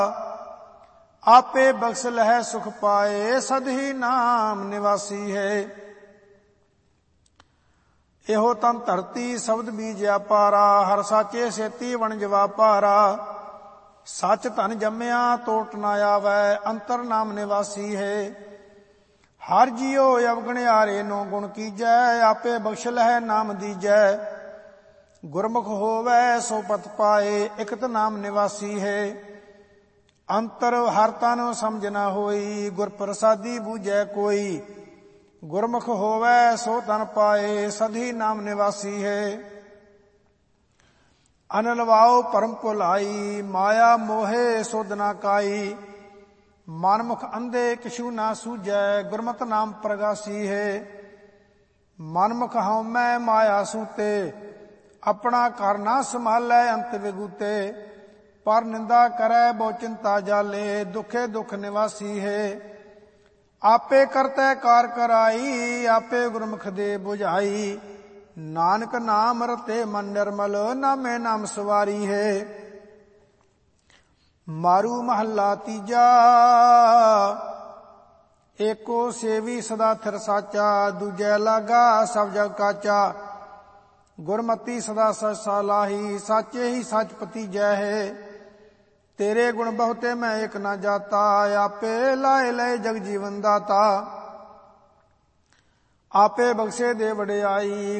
आपे बख्श लहै सुख पाए, सदही नाम निवासी है। ਇਹੋ ਤਨ ਧਰਤੀ ਸ਼ਬਦ ਬੀਜਿਆ ਪਾਰਾ, ਹਰ ਸਾਚੇ ਸੇਤੀ ਵਣਜ ਵਾਪਾਰਾ। ਸੱਚ ਧਨ ਜੰਮਿਆ ਤੋਟ ਨਾ ਆਵੈ, ਅੰਤਰ ਨਾਮ ਨਿਵਾਸੀ ਹੈ। ਹਰ ਜੀਉ ਅਵਗਣਿਆਰੇ ਨੋ ਗੁਣ ਕੀਜੈ, ਆਪੇ ਬਖਸ਼ ਲਹੈ ਨਾਮ ਦੀਜੈ। ਗੁਰਮੁਖ ਹੋਵੈ ਸੋ ਪਤ ਪਾਏ, ਇਕਤ ਨਾਮ ਨਿਵਾਸੀ ਹੈ। ਅੰਤਰ ਹਰ ਤਨ ਸਮਝ ਨਾ ਹੋਈ, ਗੁਰ ਪ੍ਰਸਾਦੀ ਬੂਝੈ ਕੋਈ। ਗੁਰਮੁਖ ਹੋਵੈ ਸੋ ਤਨ ਪਾਏ, ਸਦੀ ਨਾਮ ਨਿਵਾਸੀ ਹੈ। ਅਨਲਵਾਓ ਭਰਮ ਭੁਲਾਈ, ਮਾਇਆ ਮੋਹੇ ਸੁਧ ਨਾ ਕਾਈ। ਮਨਮੁਖ ਅੰਧੇ ਕਿਛੂ ਨਾ ਸੂਝੈ, ਗੁਰਮਤਿ ਨਾਮ ਪ੍ਰਗਾਸੀ ਹੈ। ਮਨਮੁਖ ਹਉਮੈ ਮਾਇਆ ਸੂਤੇ, ਆਪਣਾ ਘਰ ਨਾ ਸੰਭਾਲੈ ਅੰਤ ਵਿਗੂਤੇ। ਪਰ ਨਿੰਦਾ ਕਰੈ ਬਹੁ ਚਿੰਤਾ ਜਾਲੇ, ਦੁਖੇ ਦੁਖ ਨਿਵਾਸੀ ਹੈ। ਆਪੇ ਕਰਤੈ ਕਾਰ ਕਰਾਈ, ਆਪੇ ਗੁਰਮੁਖ ਦੇ ਬੁਝਾਈ। ਨਾਨਕ ਨਾਮ ਰਤੇ ਮਨ ਨਿਰਮਲ, ਨਾਮੇ ਨਾਮ ਸਵਾਰੀ ਹੈ। ਮਾਰੂ ਮਹੱਲਾ ਤੀਜਾ, ਏਕੋ ਸੇਵੀ ਸਦਾ ਥਿਰ ਸਾਚਾ। ਦੂਜੈ ਲਾਗਾ ਸਭ ਜਗ ਕਾਚਾ। ਗੁਰਮਤੀ ਸਦਾ ਸਚ ਸਲਾਹੀ, ਸਾਚੇ ਹੀ ਸਚ ਪਤੀਜੈ ਹੈ। ਤੇਰੇ ਗੁਣ ਬਹੁਤੇ ਮੈਂ ਏਕ ਨਾ ਜਾਤਾ, ਆਪੇ ਲਾਏ ਲਏ ਜਗ ਜੀਵਨ ਦਾਤਾ। ਆਪੇ ਬਖਸ਼ੇ ਦੇ ਵਡਿਆਈ,